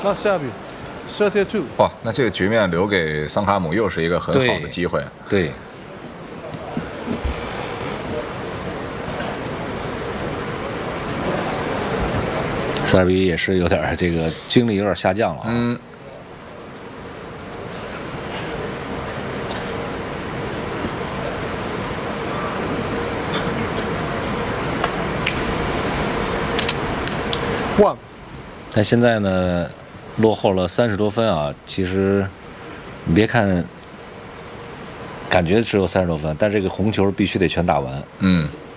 Not Shelby, 32。 哇，那这个局面留给桑卡姆又是一个很好的机会。 对。塞尔比也是有点这个精力有点下降了啊。 One。 但现在呢，落后了30多分啊。其实你别看，感觉只有30多分，但这个红球必须得全打完。